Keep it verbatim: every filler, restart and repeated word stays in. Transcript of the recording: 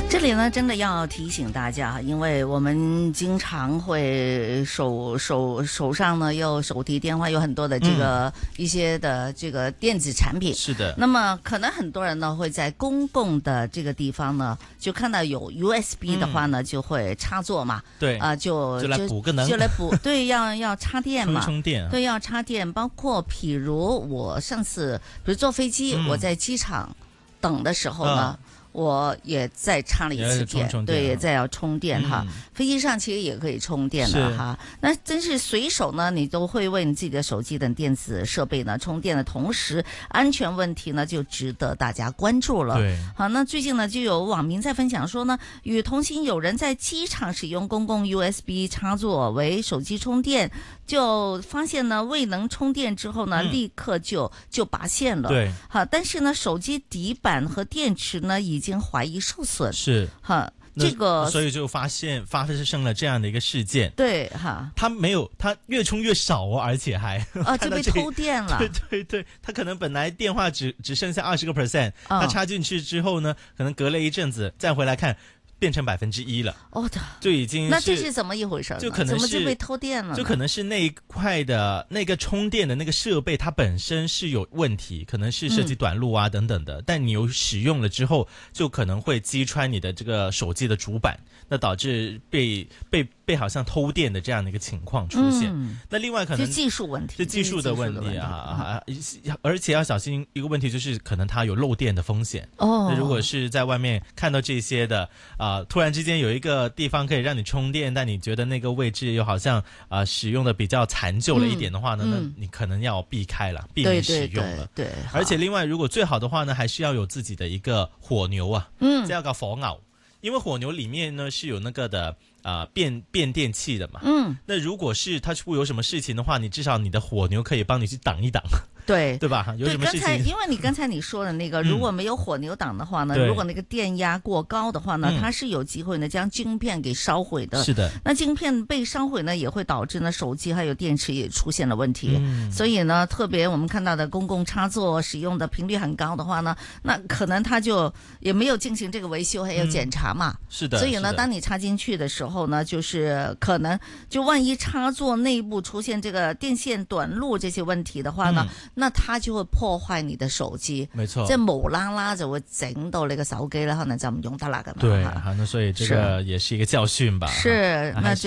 这里呢，真的要提醒大家，因为我们经常会手手手上呢有手提电话，有很多的这个、嗯、一些的这个电子产品。 是的。 那么可能很多人呢会在公共的这个地方呢，就看到有 U S B 的话呢，嗯、就会插座嘛。 对。 啊、呃，就就来补个能。 就来补，对，要要插电嘛。 充充電、啊。 对，要插電。包括譬如我上次，比如坐飛機，嗯、我在機場等的時候呢。嗯我也再插了一次電， 充充電對，也在要充電哈、 嗯。 飛機上其實也可以充電的哈。那真是隨手呢，你都會為你自己的手機等電子設備呢充電的同時，安全問題呢就值得大家關注了。 對， 好，那最近呢就有網民在分享說呢，與同行有人在機場使用公共 U S B 插座為手機充電，就發現呢未能充電之後呢，嗯、立刻就就拔線了。 對， 好，但是呢手機底板和電池呢已經懷疑受損， 是哈，這個所以就發現發生了這樣的一個事件。 對哈， 他沒有，他越充越少哦，而且還啊就被偷電了。 對對對，他可能本來電話只只剩下二十個 percent，他插進去之後呢，可能隔了一陣子再回來看。變成百分之一了， 哦的， 就已經是那這是怎麼一回事？ 就可能是怎麼就被偷電了？ 就可能是那一塊的那個充電的那個設備，它本身是有問題，可能是設計短路啊、嗯、等等的。但你有使用了之後，就可能會擊穿你的這個手機的主板，那導致被被被好像偷電的這樣的一個情況出現。嗯、那另外可能是技術問題， 是技術的問題啊，嗯、而且要小心一個問題，就是可能它有漏電的風險。哦，那如果是在外面看到這些的啊。呃突然之間有一個地方可以讓你充電，但你覺得那個位置又好像啊、呃、使用的比較殘舊了一點的話呢、嗯，那你可能要避開了，避免使用了。 對，對，對， 而且另外，如果最好的話呢，還是要有自己的一個火牛啊，嗯，這要搞火牛，因為火牛裡面呢是有那個的啊、呃、變變電器的嘛，嗯，那如果是它出有什麼事情的話，你至少你的火牛可以幫你去擋一擋。 對對吧？有什麼事情？ 剛才因為你剛才你說的那個，如果沒有火牛擋的話呢， 嗯、 如果那個電壓過高的話呢，它是有機會呢將晶片給燒毀的。 是的。 那晶片被燒毀呢，也會導致呢手機還有電池也出現了問題。嗯。所以呢，特別我們看到的公共插座使用的頻率很高的話呢，那可能它就也沒有進行這個維修還有檢查嘛。 嗯、是的。 所以呢，當你插進去的時候呢，就是可能就萬一插座內部出現這個電線短路這些問題的話呢，嗯、那它就會破壞你的手機， 沒錯， 即係無啦啦就會整到你個手機咧，可能就唔用得啦咁樣。 對，好，那所以這個也是一個教訓吧。 是，那。